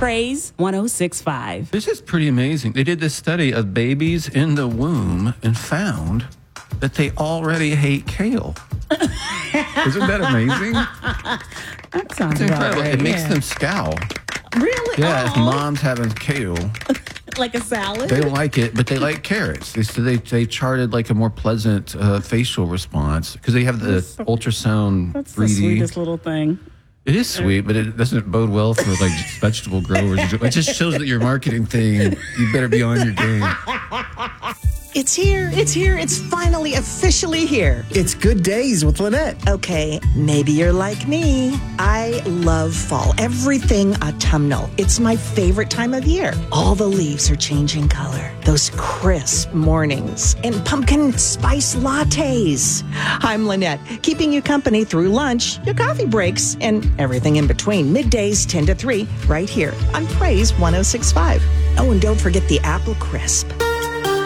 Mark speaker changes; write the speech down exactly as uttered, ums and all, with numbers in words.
Speaker 1: Praise one oh six point five.
Speaker 2: This is pretty amazing. They did this study of babies in the womb and found that they already hate kale. Isn't that amazing?
Speaker 1: That sounds
Speaker 2: It's incredible.
Speaker 1: right,
Speaker 2: It makes
Speaker 1: yeah.
Speaker 2: them scowl.
Speaker 1: Really?
Speaker 2: Yeah, if
Speaker 1: Oh,
Speaker 2: mom's having kale,
Speaker 1: like a salad?
Speaker 2: they don't like it, but they like carrots. They so they, they charted like a more pleasant uh, facial response because they have the
Speaker 1: That's so-
Speaker 2: ultrasound
Speaker 1: That's the
Speaker 2: three D.
Speaker 1: sweetest little thing.
Speaker 2: It is sweet, but it doesn't bode well for like vegetable growers. It just shows that your marketing thing, you better be on your game.
Speaker 3: It's here. It's here. It's finally officially here.
Speaker 4: It's Good Days with Lynette.
Speaker 3: Okay, maybe you're like me. I love fall. Everything autumnal. It's my favorite time of year. All the leaves are changing color. Those crisp mornings and pumpkin spice lattes. I'm Lynette, keeping you company through lunch, your coffee breaks, and everything in between. Middays ten to three, right here on Praise one oh six point five. Oh, and don't forget the apple crisp.